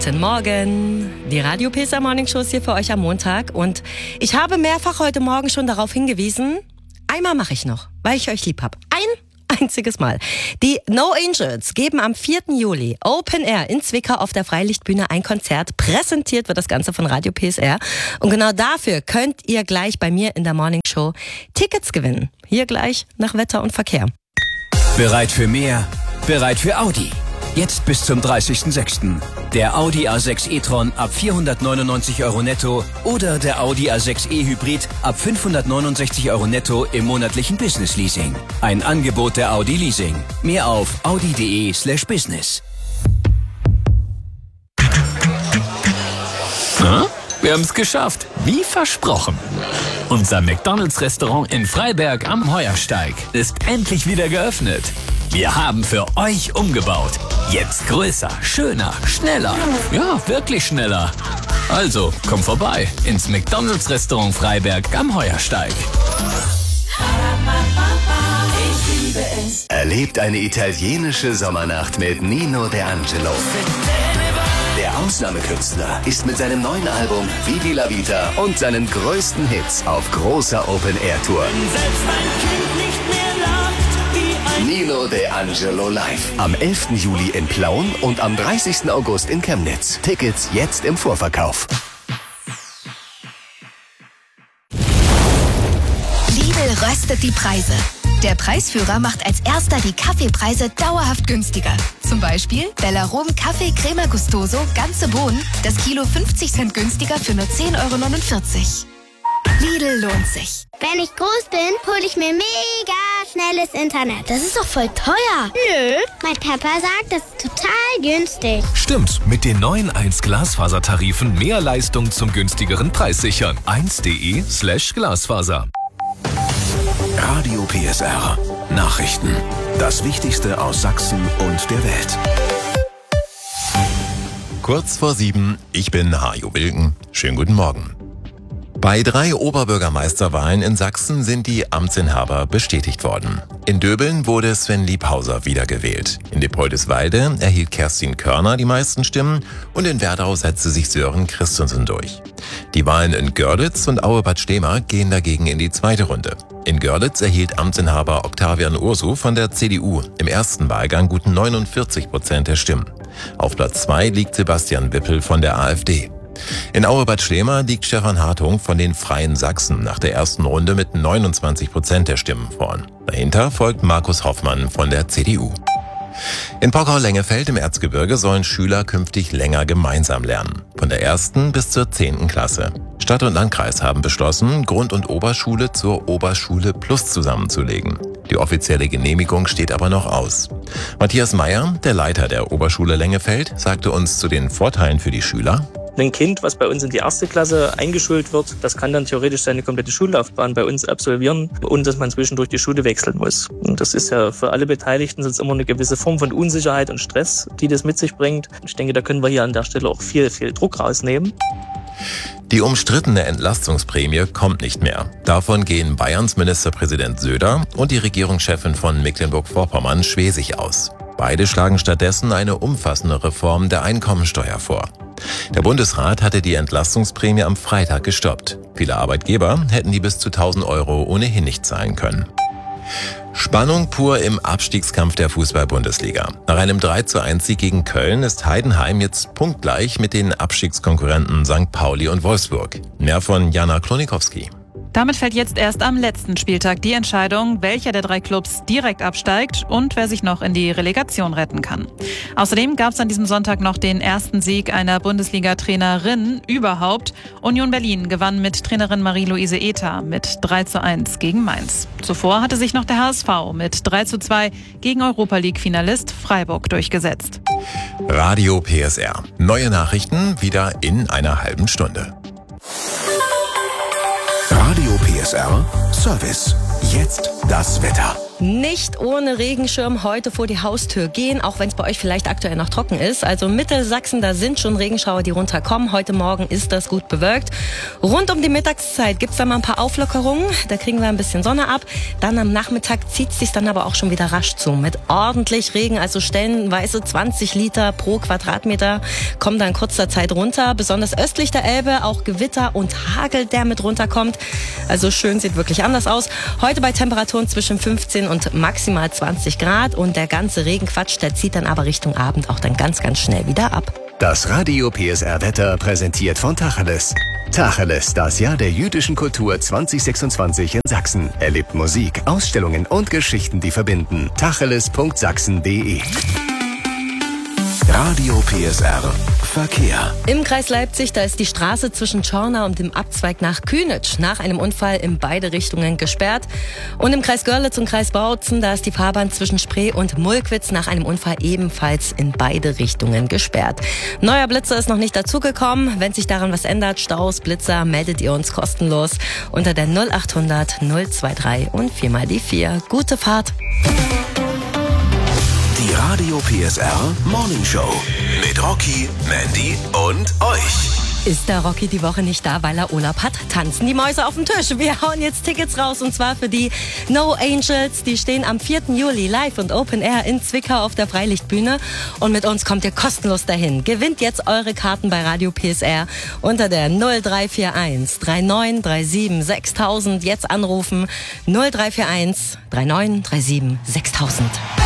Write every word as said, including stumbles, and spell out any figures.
Guten Morgen. Die Radio P S R Morning Show ist hier für euch am Montag und ich habe mehrfach heute Morgen schon darauf hingewiesen, einmal mache ich noch, weil ich euch lieb habe. Ein einziges Mal. Die No Angels geben am vierten Juli Open Air in Zwickau auf der Freilichtbühne ein Konzert. Präsentiert wird das Ganze von Radio P S R. Und genau dafür könnt ihr gleich bei mir in der Morning Show Tickets gewinnen. Hier gleich nach Wetter und Verkehr. Bereit für mehr? Bereit für Audi? Jetzt bis zum dreißigsten sechsten Der Audi A sechs e-tron ab vierhundertneunundneunzig Euro netto oder der Audi A sechs e-Hybrid ab fünfhundertneunundsechzig Euro netto im monatlichen Business Leasing. Ein Angebot der Audi Leasing. Mehr auf audi.de slash business. Na, wir haben es geschafft, wie versprochen. Unser McDonald's-Restaurant in Freiberg am Heuersteig ist endlich wieder geöffnet. Wir haben für euch umgebaut. Jetzt größer, schöner, schneller. Ja, wirklich schneller. Also, komm vorbei ins McDonald's-Restaurant Freiberg am Heuersteig. Ich liebe es. Erlebt eine italienische Sommernacht mit Nino D'Angelo. Der Ausnahmekünstler ist mit seinem neuen Album Vivi la Vita und seinen größten Hits auf großer Open-Air-Tour. Nino D'Angelo live. Am elften Juli in Plauen und am dreißigsten August in Chemnitz. Tickets jetzt im Vorverkauf. Lidl röstet die Preise. Der Preisführer macht als erster die Kaffeepreise dauerhaft günstiger. Zum Beispiel Bellarom Kaffee Crema Gustoso, ganze Bohnen, das Kilo fünfzig Cent günstiger für nur zehn Euro neunundvierzig. Lidl lohnt sich. Wenn ich groß bin, hole ich mir mega schnelles Internet. Das ist doch voll teuer. Nö, mein Papa sagt, das ist total günstig. Stimmt, mit den neuen eins Glasfasertarifen mehr Leistung zum günstigeren Preis sichern. eins.de slash Glasfaser. Radio P S R. Nachrichten. Das Wichtigste aus Sachsen und der Welt. Kurz vor sieben, ich bin Hajo Wilken. Schönen guten Morgen. Bei drei Oberbürgermeisterwahlen in Sachsen sind die Amtsinhaber bestätigt worden. In Döbeln wurde Sven Liebhauser wiedergewählt. In Diepoldeswalde erhielt Kerstin Körner die meisten Stimmen und in Werdau setzte sich Sören Christensen durch. Die Wahlen in Görlitz und Aue-Bad Stehma gehen dagegen in die zweite Runde. In Görlitz erhielt Amtsinhaber Octavian Ursu von der C D U im ersten Wahlgang gut neunundvierzig Prozent der Stimmen. Auf Platz zwei liegt Sebastian Wippel von der AfD. In Aue-Bad Stehma liegt Stefan Hartung von den Freien Sachsen nach der ersten Runde mit neunundzwanzig Prozent der Stimmen vorn. Dahinter folgt Markus Hoffmann von der C D U. In Pockau-Lengefeld im Erzgebirge sollen Schüler künftig länger gemeinsam lernen. Von der ersten bis zur zehnten Klasse. Stadt und Landkreis haben beschlossen, Grund- und Oberschule zur Oberschule Plus zusammenzulegen. Die offizielle Genehmigung steht aber noch aus. Matthias Meyer, der Leiter der Oberschule Lengefeld, sagte uns zu den Vorteilen für die Schüler: Ein Kind, was bei uns in die erste Klasse eingeschult wird, das kann dann theoretisch seine komplette Schullaufbahn bei uns absolvieren, ohne dass man zwischendurch die Schule wechseln muss. Und das ist ja für alle Beteiligten sonst immer eine gewisse Form von Unsicherheit und Stress, die das mit sich bringt. Ich denke, da können wir hier an der Stelle auch viel, viel Druck rausnehmen. Die umstrittene Entlastungsprämie kommt nicht mehr. Davon gehen Bayerns Ministerpräsident Söder und die Regierungschefin von Mecklenburg-Vorpommern Schwesig aus. Beide schlagen stattdessen eine umfassende Reform der Einkommensteuer vor. Der Bundesrat hatte die Entlastungsprämie am Freitag gestoppt. Viele Arbeitgeber hätten die bis zu tausend Euro ohnehin nicht zahlen können. Spannung pur im Abstiegskampf der Fußball-Bundesliga. Nach einem drei zu eins Sieg gegen Köln ist Heidenheim jetzt punktgleich mit den Abstiegskonkurrenten Sankt Pauli und Wolfsburg. Mehr von Jana Klonikowski. Damit fällt jetzt erst am letzten Spieltag die Entscheidung, welcher der drei Clubs direkt absteigt und wer sich noch in die Relegation retten kann. Außerdem gab es an diesem Sonntag noch den ersten Sieg einer Bundesliga-Trainerin überhaupt. Union Berlin gewann mit Trainerin Marie-Louise Ether mit drei zu eins gegen Mainz. Zuvor hatte sich noch der H S V mit drei zu zwei gegen Europa-League-Finalist Freiburg durchgesetzt. Radio P S R. Neue Nachrichten wieder in einer halben Stunde. Radio P S R Service. Jetzt das Wetter. Nicht ohne Regenschirm heute vor die Haustür gehen, auch wenn es bei euch vielleicht aktuell noch trocken ist. Also Mittelsachsen, da sind schon Regenschauer, die runterkommen. Heute Morgen ist das gut bewölkt. Rund um die Mittagszeit gibt's da mal ein paar Auflockerungen. Da kriegen wir ein bisschen Sonne ab. Dann am Nachmittag zieht sich dann aber auch schon wieder rasch zu. Mit ordentlich Regen, also stellenweise zwanzig Liter pro Quadratmeter, kommen da in kurzer Zeit runter. Besonders östlich der Elbe auch Gewitter und Hagel, der mit runterkommt. Also schön, sieht wirklich anders aus. Heute bei Temperaturen zwischen fünfzehn und maximal zwanzig Grad und der ganze Regenquatsch, der zieht dann aber Richtung Abend auch dann ganz, ganz schnell wieder ab. Das Radio P S R Wetter präsentiert von Tacheles. Tacheles, das Jahr der jüdischen Kultur zwanzig sechsundzwanzig in Sachsen. Erlebt Musik, Ausstellungen und Geschichten, die verbinden. tacheles punkt sachsen punkt de. Radio P S R Verkehr. Im Kreis Leipzig, da ist die Straße zwischen Schorna und dem Abzweig nach Kühnitsch nach einem Unfall in beide Richtungen gesperrt. Und im Kreis Görlitz und Kreis Bautzen, da ist die Fahrbahn zwischen Spree und Mulkwitz nach einem Unfall ebenfalls in beide Richtungen gesperrt. Neuer Blitzer ist noch nicht dazugekommen. Wenn sich daran was ändert, Staus, Blitzer, meldet ihr uns kostenlos unter der null achthundert null drei drei und viermal die vier. Gute Fahrt! Die Radio P S R Morning Show mit Rocky, Mandy und euch. Ist der Rocky die Woche nicht da, weil er Urlaub hat? Tanzen die Mäuse auf dem Tisch. Wir hauen jetzt Tickets raus und zwar für die No Angels. Die stehen am vierten Juli live und Open Air in Zwickau auf der Freilichtbühne. Und mit uns kommt ihr kostenlos dahin. Gewinnt jetzt eure Karten bei Radio P S R unter der null drei vier eins drei neun drei sieben sechstausend. Jetzt anrufen null drei vier eins drei neun drei sieben sechstausend.